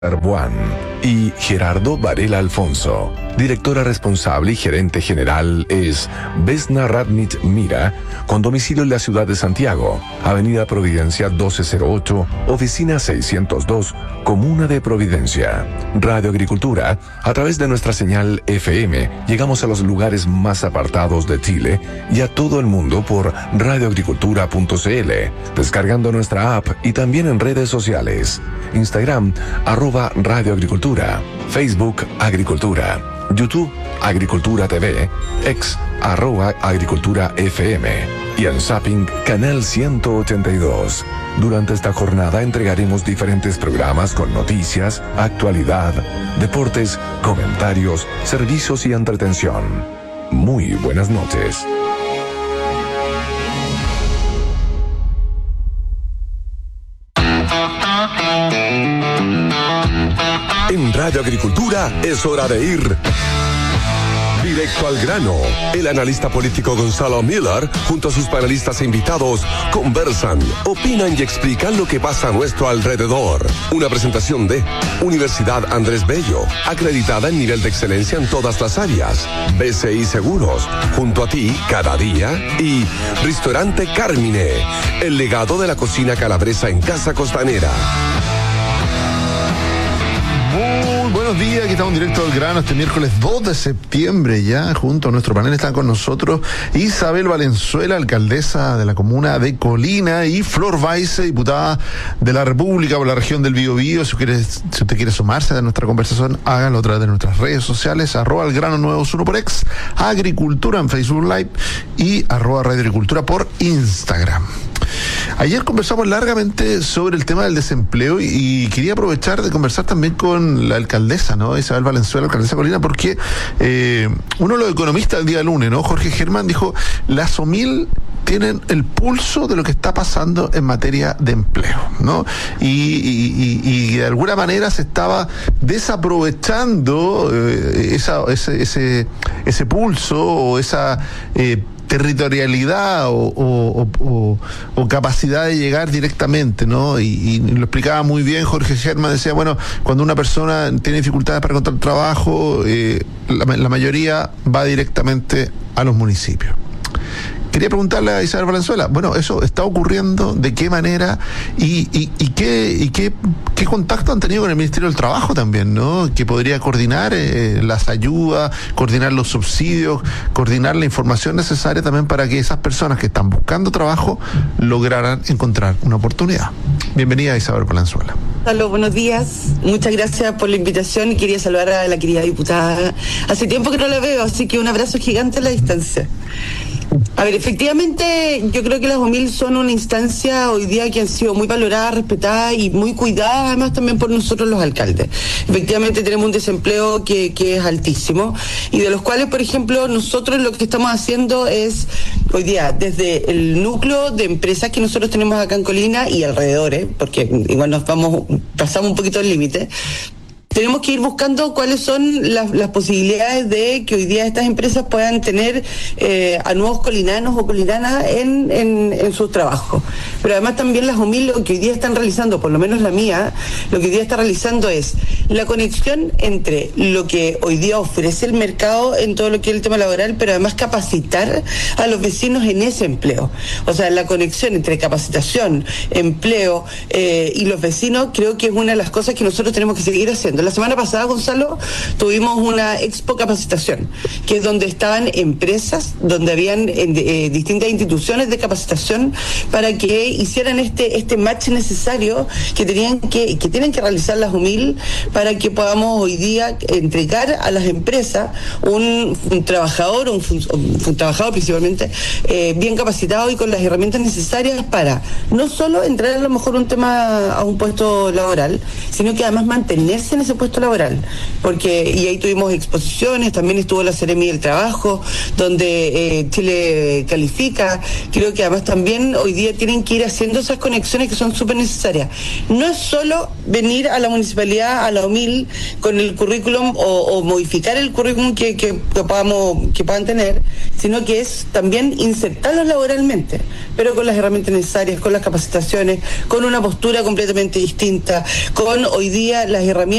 Arbuán y Gerardo Varela Alfonso. Directora responsable y gerente general es Vesna Radnit Mira, con domicilio en la ciudad de Santiago, Avenida Providencia 1208, Oficina 602, Comuna de Providencia. Radio Agricultura, a través de nuestra señal FM, llegamos a los lugares más apartados de Chile y a todo el mundo por radioagricultura.cl, descargando nuestra app y también en redes sociales. Instagram, @Radio Agricultura, Facebook Agricultura, YouTube Agricultura TV, X @Agricultura FM y en Zapping Canal 182. Durante esta jornada entregaremos diferentes programas con noticias, actualidad, deportes, comentarios, servicios y entretención. Muy buenas noches. En Radio Agricultura es hora de ir directo al grano. El analista político Gonzalo Miller, junto a sus panelistas e invitados, conversan, opinan y explican lo que pasa a nuestro alrededor. Una presentación de Universidad Andrés Bello, acreditada en nivel de excelencia en todas las áreas. BCI Seguros, junto a ti cada día. Y Restaurante Carmine, el legado de la cocina calabresa en Casa Costanera. Buenos días, aquí estamos directo al grano este miércoles 2 de septiembre ya, junto a nuestro panel están con nosotros Isabel Valenzuela, alcaldesa de la comuna de Colina, y Flor Weisse, diputada de la República por la región del Biobío. Si usted quiere sumarse a nuestra conversación, háganlo a través de nuestras redes sociales, @elgrano921 por X, Agricultura en Facebook Live y @Radio Agricultura por Instagram. Ayer conversamos largamente sobre el tema del desempleo y quería aprovechar de conversar también con la alcaldesa, ¿no? Isabel Valenzuela, alcaldesa de Colina, porque uno de los economistas del día lunes, ¿no? Jorge Germán, dijo: las OMIL tienen el pulso de lo que está pasando en materia de empleo, ¿no? Y de alguna manera se estaba desaprovechando ese pulso o esa territorialidad o capacidad de llegar directamente, ¿no? Y lo explicaba muy bien Jorge Germán, decía, bueno, cuando una persona tiene dificultades para encontrar trabajo, la mayoría va directamente a los municipios. Quería preguntarle a Isabel Valenzuela, bueno, ¿eso está ocurriendo? ¿De qué manera? ¿Y qué contacto han tenido con el Ministerio del Trabajo también, ¿no? Que podría coordinar las ayudas, coordinar los subsidios, coordinar la información necesaria también para que esas personas que están buscando trabajo lograran encontrar una oportunidad. Bienvenida, Isabel Valenzuela. Hola, buenos días. Muchas gracias por la invitación y quería saludar a la querida diputada. Hace tiempo que no la veo, así que un abrazo gigante a la distancia. A ver, efectivamente, yo creo que las OMIL son una instancia hoy día que han sido muy valoradas, respetadas y muy cuidadas, además también por nosotros los alcaldes. Efectivamente tenemos un desempleo que es altísimo y de los cuales, por ejemplo, nosotros lo que estamos haciendo es, hoy día, desde el núcleo de empresas que nosotros tenemos acá en Colina y alrededores, porque igual pasamos un poquito el límite, tenemos que ir buscando cuáles son las posibilidades de que hoy día estas empresas puedan tener a nuevos colinanos o colinanas en sus trabajos. Pero además también las OMIL lo que hoy día están realizando, por lo menos la mía, lo que hoy día está realizando es la conexión entre lo que hoy día ofrece el mercado en todo lo que es el tema laboral, pero además capacitar a los vecinos en ese empleo. O sea, la conexión entre capacitación, empleo y los vecinos creo que es una de las cosas que nosotros tenemos que seguir haciendo. La semana pasada, Gonzalo, tuvimos una expo capacitación, que es donde estaban empresas, donde habían distintas instituciones de capacitación para que hicieran este match necesario que tienen que realizar las OMIL para que podamos hoy día entregar a las empresas un trabajador, un trabajador principalmente, bien capacitado y con las herramientas necesarias para no solo entrar a lo mejor a un puesto laboral, sino que además mantenerse en ese ese puesto laboral, y ahí tuvimos exposiciones, también estuvo la Seremi del Trabajo, donde Chile califica. Creo que además también hoy día tienen que ir haciendo esas conexiones que son súper necesarias. No es solo venir a la municipalidad, a la UMIL, con el currículum o modificar el currículum que puedan tener, sino que es también insertarlos laboralmente, pero con las herramientas necesarias, con las capacitaciones, con una postura completamente distinta, con hoy día las herramientas